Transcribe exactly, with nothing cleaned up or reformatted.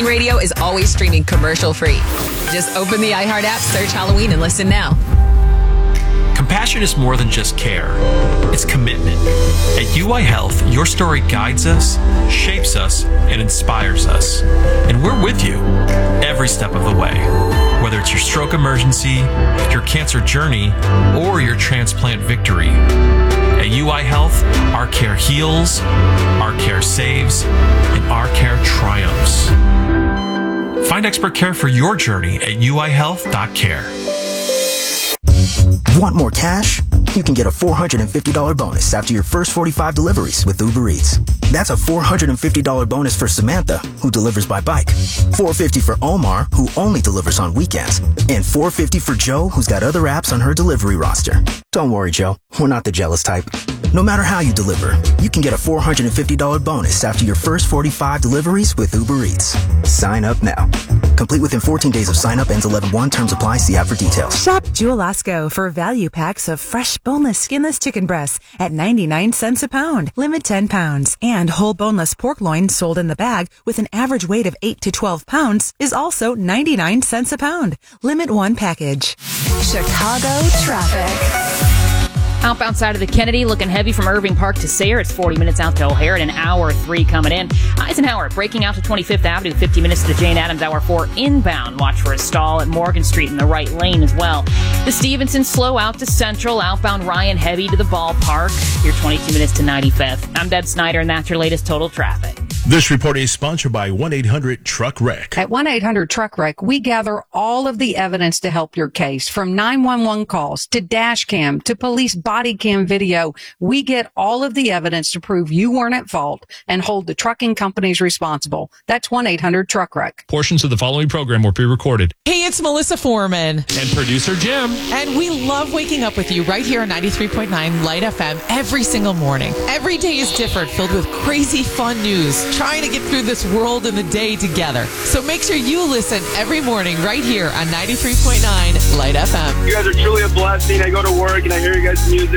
Radio is always streaming commercial-free. Just open the iHeart app, search Halloween, and listen now. Compassion is more than just care. It's commitment. At U I Health, your story guides us, shapes us, and inspires us. And we're with you every step of the way. Whether it's your stroke emergency, your cancer journey, or your transplant victory. At U I Health, our care heals, our care saves, and our care triumphs. Find expert care for your journey at U I health dot care. Want more cash? You can get a four hundred fifty dollars bonus after your first forty-five deliveries with Uber Eats. That's a four hundred fifty dollars bonus for Samantha, who delivers by bike, four hundred fifty dollars for Omar, who only delivers on weekends, and four hundred fifty dollars for Joe, who's got other apps on her delivery roster. Don't worry, Joe. We're not the jealous type. No matter how you deliver, you can get a four hundred fifty dollars bonus after your first forty-five deliveries with Uber Eats. Sign up now. Complete within fourteen days of sign up. Ends eleven one. Terms apply. See app for details. Shop Jewel-Osco for value packs of fresh, boneless, skinless chicken breasts at ninety-nine cents a pound. Limit ten pounds. And whole boneless pork loin sold in the bag with an average weight of eight to twelve pounds is also ninety-nine cents a pound. Limit one package. Chicago traffic. Outbound side of the Kennedy, looking heavy from Irving Park to Sayre. It's forty minutes out to O'Hare and an hour three coming in. Eisenhower breaking out to twenty-fifth Avenue, fifty minutes to Jane Addams, hour four inbound. Watch for a stall at Morgan Street in the right lane as well. The Stevenson slow out to Central, outbound Ryan heavy to the ballpark. You're twenty-two minutes to ninety-fifth. I'm Deb Snyder, and that's your latest total traffic. This report is sponsored by one eight hundred truck wreck. At one eight hundred truck wreck, we gather all of the evidence to help your case, from nine one one calls to dash cam to police body cam video. We get all of the evidence to prove you weren't at fault and hold the trucking companies responsible. That's one eight hundred truck wreck. Portions of the following program were pre-recorded. Hey, it's Melissa Foreman. And producer Jim. And we love waking up with you right here on ninety-three point nine Light F M every single morning. Every day is different, filled with crazy fun news, trying to get through this world and the day together. So make sure you listen every morning right here on ninety-three point nine Light F M. You guys are truly a blessing. I go to work and I hear you guys' music.